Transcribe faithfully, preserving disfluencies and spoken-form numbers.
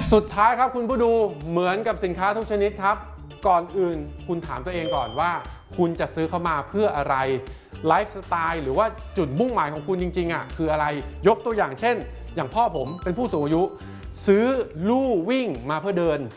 สุดท้ายครับคุณผู้ดูเหมือนกับสินค้าทุกชนิดครับก่อนอื่นคุณถามตัวเองก่อนว่าคุณจะซื้อเข้ามาเพื่ออะไรไลฟ์สไตล์หรือว่าจุดมุ่งหมายของคุณจริงๆอ่ะคืออะไรยกตัวอย่างเช่นอย่างพ่อผมเป็นผู้สูงอายุซื้อลู่วิ่งมาเพื่อเดิน